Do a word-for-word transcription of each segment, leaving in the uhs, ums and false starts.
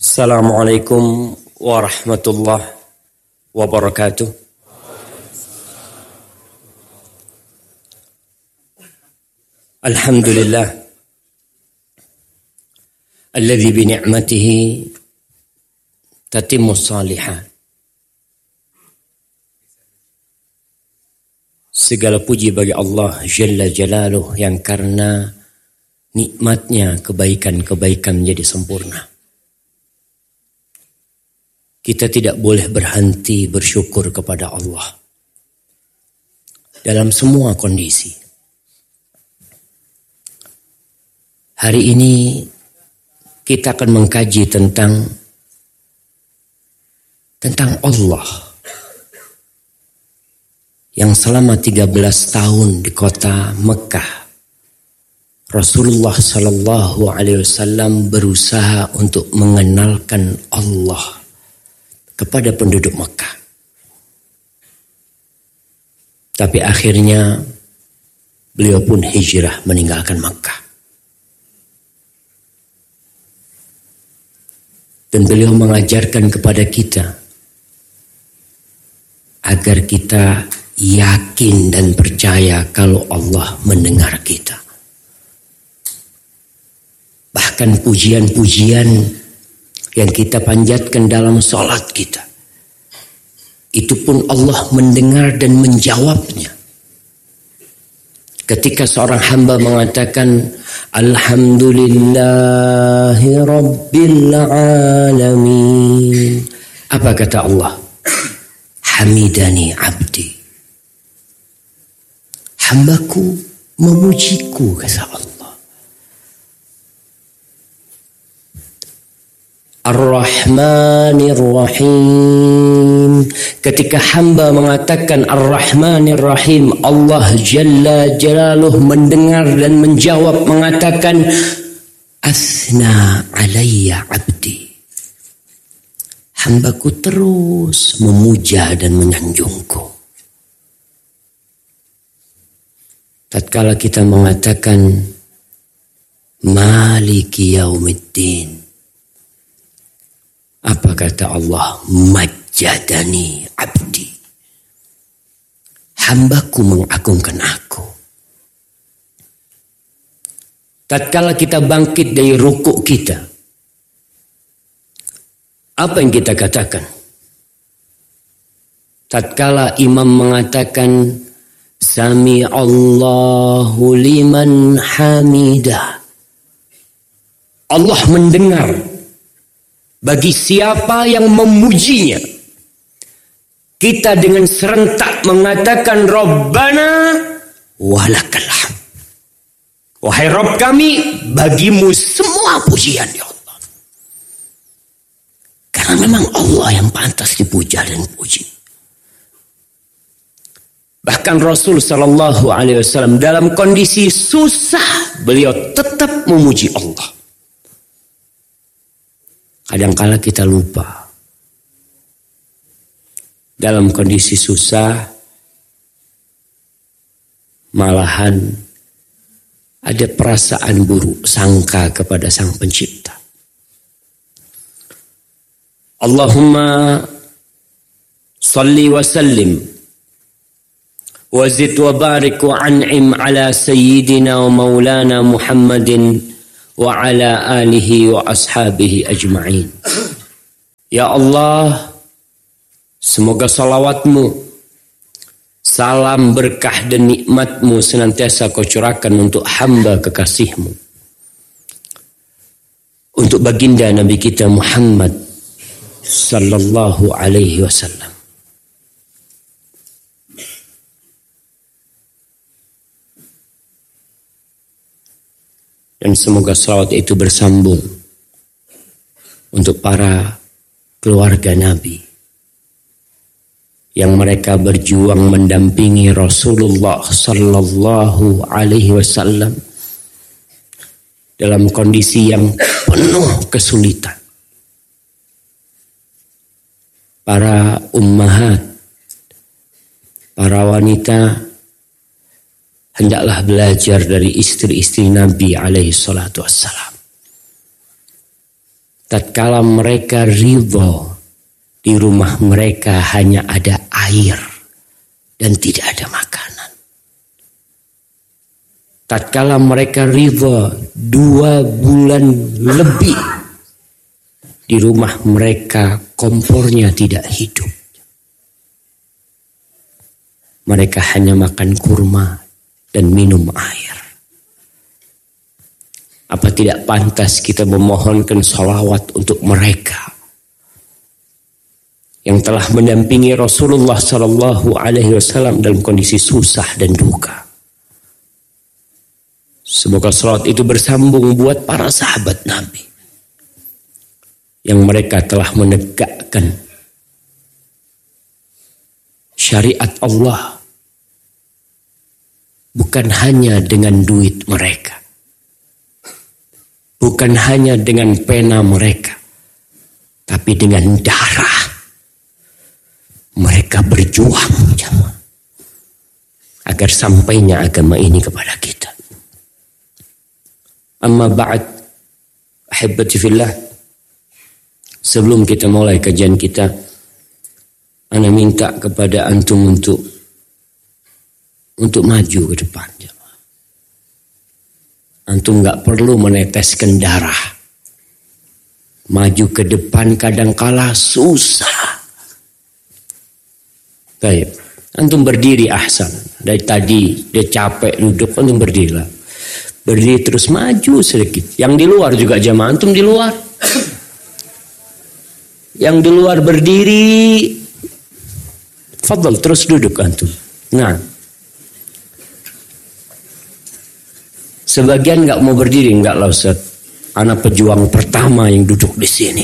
Assalamualaikum warahmatullahi wabarakatuh. Alhamdulillah alladzi bi ni'matihi tatimmu shalihat. Segala puji bagi Allah Jalla Jalaluh yang karena nikmatnya kebaikan-kebaikan menjadi sempurna. Kita tidak boleh berhenti bersyukur kepada Allah dalam semua kondisi. Hari ini kita akan mengkaji tentang tentang Allah yang selama tiga belas tahun di kota Mekah Rasulullah Sallallahu Alaihi Wasallam berusaha untuk mengenalkan Allah kepada penduduk Mekah. Tapi akhirnya beliau pun hijrah meninggalkan Mekah. Dan beliau mengajarkan kepada kita agar kita yakin dan percaya kalau Allah mendengar kita. Bahkan pujian-pujian yang kita panjatkan dalam sholat kita, itu pun Allah mendengar dan menjawabnya. Ketika seorang hamba mengatakan Alhamdulillahi Rabbil Alamin, apa kata Allah? Hamidani abdi, hambaku memujiku, kata Allah. Ar-Rahmanir Rahim, ketika hamba mengatakan Ar-Rahmanir Rahim, Allah Jalla Jalaluh mendengar dan menjawab mengatakan Asna alayya abdi, hambaku terus memuja dan menyanjungku. Tatkala kita mengatakan Maliki Yaumiddin, apa kata Allah? Majjadani abdi, hambaku mengagungkan aku. Tatkala kita bangkit dari rukuk kita, apa yang kita katakan? Tatkala imam mengatakan Sami Allahu liman hamidah, Allah mendengar bagi siapa yang memujinya. Kita dengan serentak mengatakan Rabbana walakal hamd, wahai Rabb kami, bagimu semua pujian ya Allah. Karena memang Allah yang pantas dipuja dan puji. Bahkan Rasul Sallallahu Alaihi Wasallam dalam kondisi susah beliau tetap memuji Allah. Kadangkala kita lupa. Dalam kondisi susah, malahan ada perasaan buruk sangka kepada Sang Pencipta. Allahumma salli wa sallim wa zid wa barik wa an'im ala sayyidina wa maulana Muhammadin wa ala alihi wa ashabihi ajma'in. Ya Allah, semoga salawatmu, salam berkah dan nikmatmu senantiasa kau curahkan untuk hamba kekasihmu, untuk baginda Nabi kita Muhammad sallallahu alaihi wasallam. Dan semoga salawat itu bersambung untuk para keluarga Nabi yang mereka berjuang mendampingi Rasulullah sallallahu alaihi wasallam dalam kondisi yang penuh kesulitan. Para ummahat, para wanita hendaklah belajar dari istri-istri Nabi alaihi salatu wassalam. tatkala mereka ridho, di rumah mereka hanya ada air dan tidak ada makanan. Tatkala mereka ridho dua bulan lebih, di rumah mereka kompornya tidak hidup. Mereka hanya makan kurma dan minum air. Apa tidak pantas kita memohonkan salawat untuk mereka yang telah mendampingi Rasulullah Sallallahu Alaihi Wasallam dalam kondisi susah dan duka? Semoga salawat itu bersambung buat para sahabat Nabi yang mereka telah menegakkan syariat Allah bukan hanya dengan duit mereka, bukan hanya dengan pena mereka, tapi dengan darah. Mereka berjuang jemaah, agar sampainya agama ini kepada kita. Amma ba'd, ahibati fillah, sebelum kita mulai kajian kita, ana minta kepada antum untuk untuk maju ke depan. Antum nggak perlu meneteskan darah. Maju ke depan kadangkala susah. Baik, antum berdiri ahsan. Dari tadi dia capek duduk, antum berdiri lah. Berdiri terus maju sedikit. Yang di luar juga jamaah, antum di luar. Yang di luar berdiri, fadal terus duduk antum. Nah, sebagian nggak mau berdiri, nggak lah Ustaz. Anak pejuang pertama yang duduk di sini.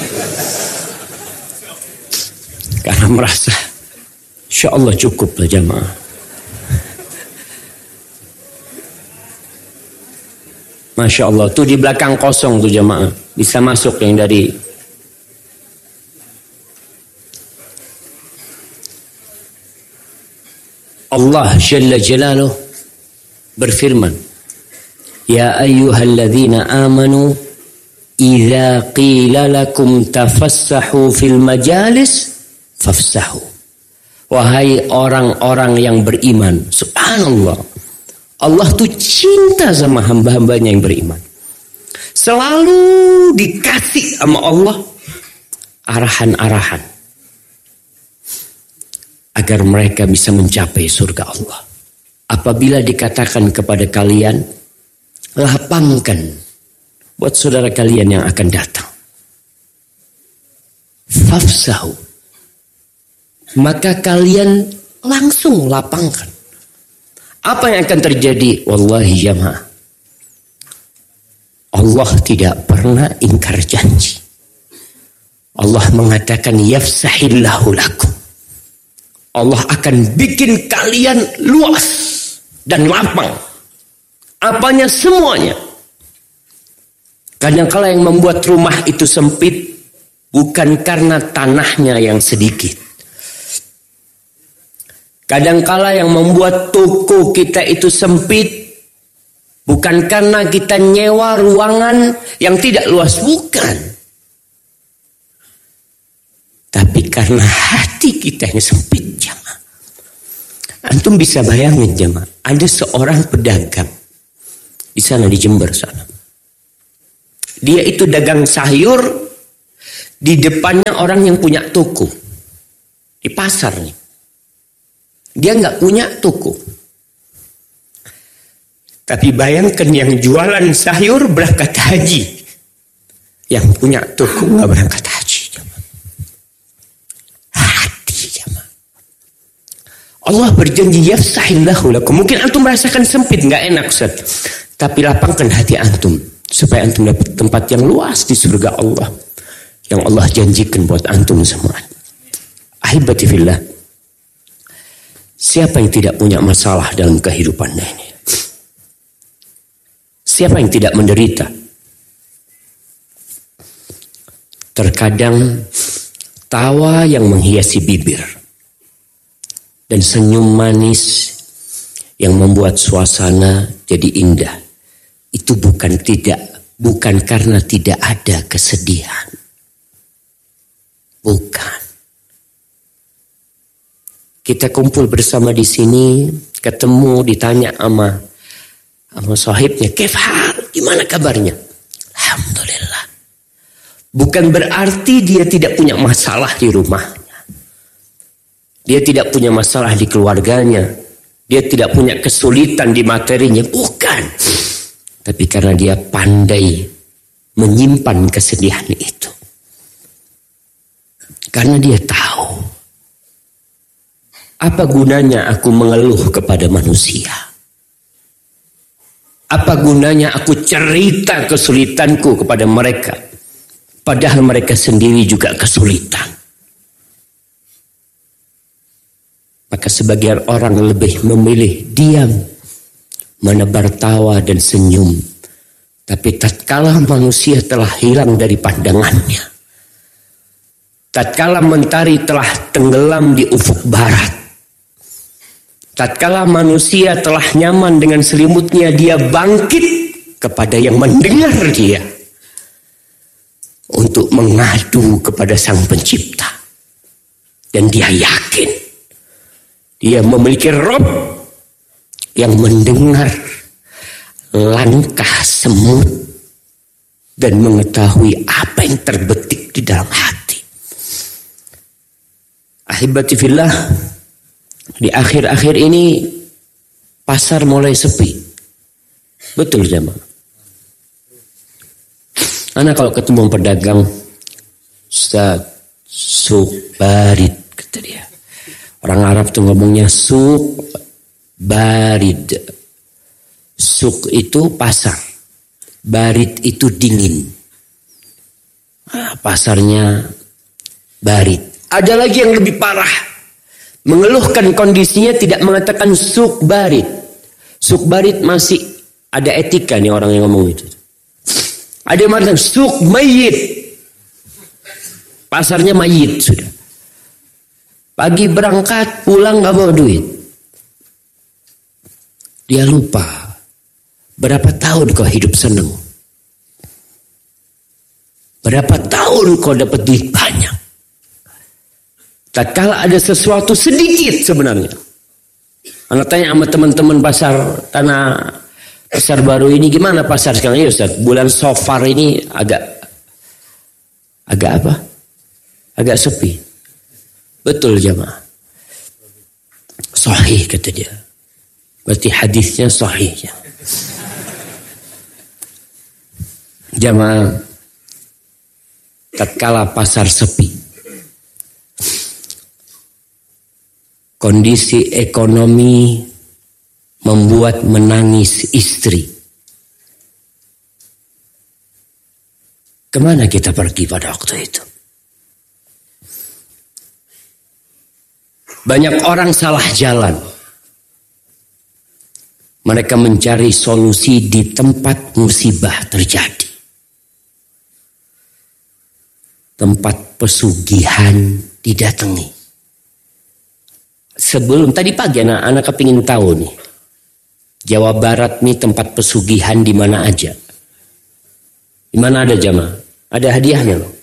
Karena merasa, insya Allah cukup lah jamaah. Masya Allah, tuh di belakang kosong tuh jamaah. Bisa masuk yang dari Allah Jalla Jalaluh berfirman, Ya ayyuhalladzina amanu idza qila lakum tafassahu fil majalis fafsahu. Wahai orang-orang yang beriman, subhanallah, Allah tuh cinta sama hamba-hambanya yang beriman. Selalu dikasih sama Allah arahan-arahan agar mereka bisa mencapai surga Allah. Apabila dikatakan kepada kalian, lapangkan buat saudara kalian yang akan datang, fafsahu, maka kalian langsung lapangkan. Apa yang akan terjadi? Wallahi jamaah, Allah tidak pernah ingkar janji. Allah mengatakan yafsahillahu lakum. Allah akan bikin kalian luas dan lapang. Apanya? Semuanya. Kadang-kala yang membuat rumah itu sempit bukan karena tanahnya yang sedikit. Kadang-kala yang membuat toko kita itu sempit bukan karena kita nyewa ruangan yang tidak luas, bukan. Tapi karena hati kita yang sempit jamaah. Antum bisa bayangin jamaah, ada seorang pedagang di sana di Jember sana. Dia itu dagang sayur, di depannya orang yang punya toko di pasar nih. Dia nggak punya toko. Tapi bayangkan yang jualan sayur berangkat haji. Yang punya toko nggak berangkat haji. Hati jamaah. Allah berjanji yafsahillahu lakum. Mungkin antum merasakan sempit, nggak enak Ustaz. Tapi lapangkan hati antum supaya antum dapat tempat yang luas di surga Allah yang Allah janjikan buat antum semua. Ahibati fillah, siapa yang tidak punya masalah dalam kehidupannya ini? Siapa yang tidak menderita? Terkadang tawa yang menghiasi bibir dan senyum manis yang membuat suasana jadi indah, itu bukan tidak bukan karena tidak ada kesedihan. Bukan. Kita kumpul bersama di sini, ketemu, ditanya sama sama sahibnya, "Kefal, gimana kabarnya?" Alhamdulillah. Bukan berarti dia tidak punya masalah di rumahnya. Dia tidak punya masalah di keluarganya. Dia tidak punya kesulitan di materinya. Bukan. Tapi karena dia pandai menyimpan kesedihan itu. Karena dia tahu, apa gunanya aku mengeluh kepada manusia? Apa gunanya aku cerita kesulitanku kepada mereka? Padahal mereka sendiri juga kesulitan. Maka sebagian orang lebih memilih diam, menebar tawa dan senyum. Tapi tatkala manusia telah hilang dari pandangannya, tatkala mentari telah tenggelam di ufuk barat, tatkala manusia telah nyaman dengan selimutnya, dia bangkit kepada yang mendengar dia untuk mengadu kepada Sang Pencipta. Dan dia yakin dia memiliki Rob yang mendengar langkah semut dan mengetahui apa yang terbetik di dalam hati. Ahibati fillah, di akhir-akhir ini pasar mulai sepi. Betul jemaah. Anak kalau ketemu pedagang, Ustaz, suk barid, kata dia. Orang Arab tuh ngomongnya suk barid. Suk itu pasar, barid itu dingin. Nah, pasarnya barid. Ada lagi yang lebih parah, mengeluhkan kondisinya, tidak mengatakan suk barid. Suk barid masih ada etika nih orang yang ngomong itu. Ada yang mengatakan suk mayit, pasarnya mayit sudah. Pagi berangkat, pulang gak bawa duit. Dia lupa berapa tahun kau hidup senang. Berapa tahun kau dapat duit banyak. Tatkala ada sesuatu sedikit sebenarnya. Anak tanya sama teman-teman pasar tanah pasar baru ini, gimana pasar sekarang? Ya Ustaz, bulan Safar ini agak agak apa? Agak sepi. Betul jemaah. Sahih kata dia. Berarti hadisnya sahih. Jemaah, tatkala pasar sepi, kondisi ekonomi membuat menangis istri. Kemana kita pergi pada waktu itu? Banyak orang salah jalan. Mereka mencari solusi di tempat musibah terjadi. Tempat pesugihan didatangi. Sebelum tadi pagi anak-anak kepingin tahu nih, Jawa Barat nih tempat pesugihan di mana aja? Di mana ada jamaah? Ada hadiahnya loh.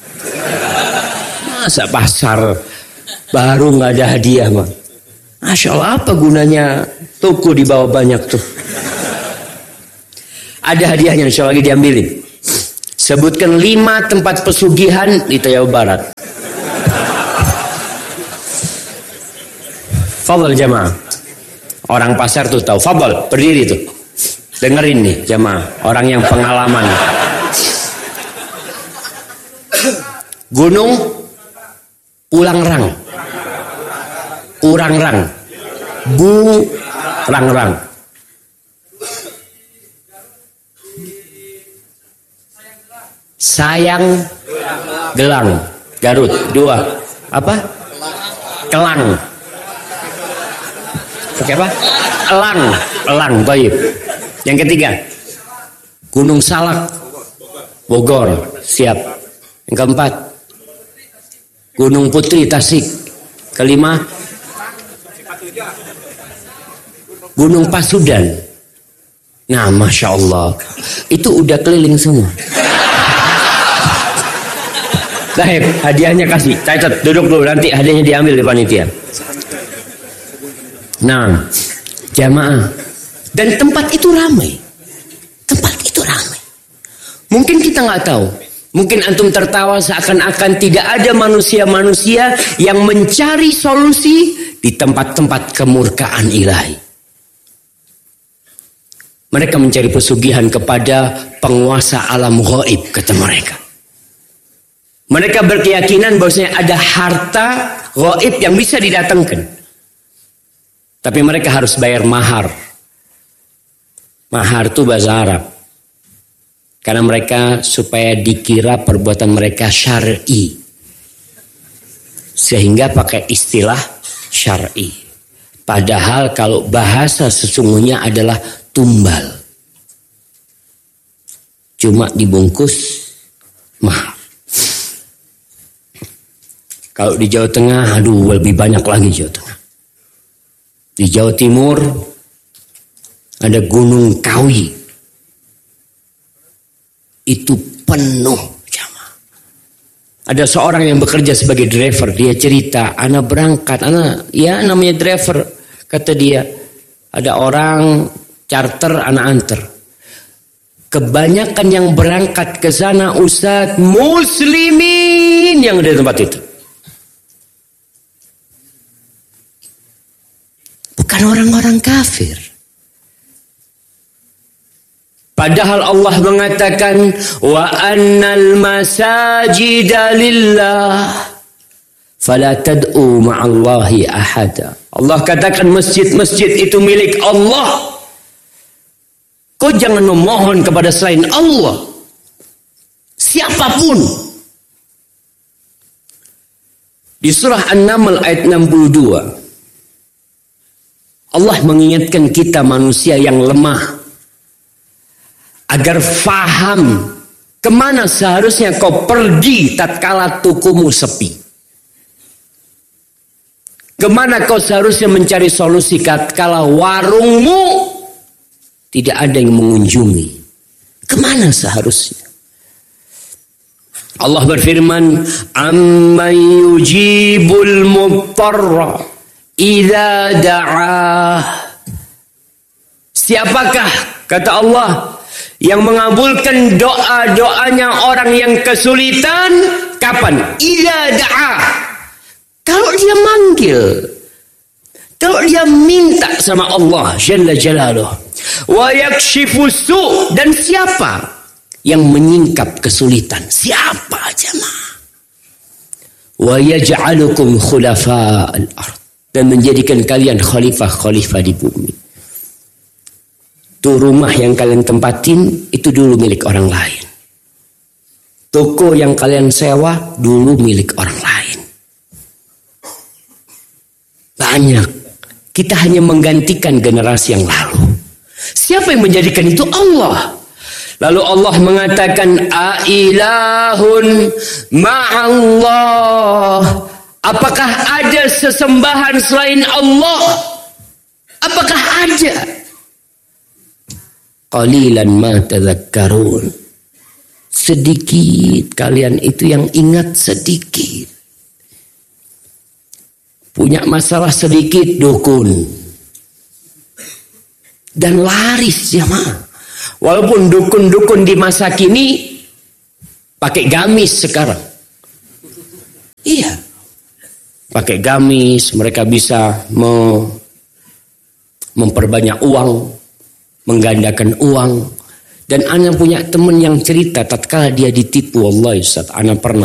Masa pasar baru nggak ada hadiah mah? Masya Allah, apa gunanya toko dibawa banyak tuh? Ada hadiahnya, insya Allah lagi diambilin. Sebutkan lima tempat pesugihan di Jawa Barat. Fadhal jamaah. Orang pasar tuh tahu. Fadhal, berdiri tuh. Dengerin nih jamaah, orang yang pengalaman. Gunung Pulangrang. Urangrang. Bu Rangrang. Sayang Gelang. Garut. Dua. Apa? Kelang. Oke apa? Elang. Elang. Baik. Yang ketiga. Gunung Salak. Bogor. Siap. Yang keempat. Gunung Putri Tasik. Kelima. Gunung Pasudan. Nah, Masya Allah. Itu udah keliling semua. Baik, hadiahnya kasih. Catat, duduk dulu. Nanti hadiahnya diambil di panitia. Nah, jamaah. Dan tempat itu ramai. Tempat itu ramai. Mungkin kita nggak tahu. Mungkin antum tertawa seakan-akan tidak ada manusia-manusia yang mencari solusi di tempat-tempat kemurkaan ilahi. Mereka mencari pesugihan kepada penguasa alam gaib, kata mereka. Mereka berkeyakinan bahwasanya ada harta gaib yang bisa didatangkan. Tapi mereka harus bayar mahar. Mahar itu bahasa Arab. Karena mereka supaya dikira perbuatan mereka syar'i. Sehingga pakai istilah syar'i. Padahal kalau bahasa sesungguhnya adalah tumbal. Cuma dibungkus mahar. Kalau di Jawa Tengah, aduh lebih banyak lagi Jawa Tengah. Di Jawa Timur ada Gunung Kawi. Itu penuh jamaah. Ada seorang yang bekerja sebagai driver. Dia cerita, ana berangkat, ana ya namanya driver. Kata dia, ada orang charter, ana anter. Kebanyakan yang berangkat ke sana Ustaz, muslimin yang ada di tempat itu. Bukan orang-orang kafir. Padahal Allah mengatakan wa annal masajida lillah fala tad'u ma'allahi ahada. Allah katakan masjid-masjid itu milik Allah. Kau jangan memohon kepada selain Allah. Siapapun. Di surah An-Naml ayat enam puluh dua. Allah mengingatkan kita manusia yang lemah. Agar faham kemana seharusnya kau pergi tatkala tukumu sepi. Kemana kau seharusnya mencari solusi tatkala warungmu tidak ada yang mengunjungi. Kemana seharusnya? Allah berfirman, "Amman yujibul mudtarra idza da'ah." Siapakah, kata Allah, yang mengabulkan doa-doanya orang yang kesulitan? Kapan? Idza da'a. Kalau dia manggil. Kalau dia minta sama Allah Jalla Jalaluh. Wa yakshifu su'. Dan siapa yang menyingkap kesulitan? Siapa jemaah? Wa yaj'alukum khulafa'al ard. Dan menjadikan kalian khalifah-khalifah di bumi. Tuh rumah yang kalian tempatin itu dulu milik orang lain. Toko yang kalian sewa dulu milik orang lain. Banyak. Kita hanya menggantikan generasi yang lalu. Siapa yang menjadikan itu? Allah. Lalu Allah mengatakan, "Ailahun ma'allah." Apakah ada sesembahan selain Allah? Apakah ada? Qalilan ma tadhakkarun. Sedikit kalian itu yang ingat, sedikit. Punya masalah sedikit, dukun. Dan laris jemaah. Walaupun dukun-dukun di masa kini pakai gamis sekarang. Iya. Pakai gamis, mereka bisa memperbanyak uang, menggandakan uang. Dan ana punya teman yang cerita tatkala dia ditipu, wallahi Ustaz, ana pernah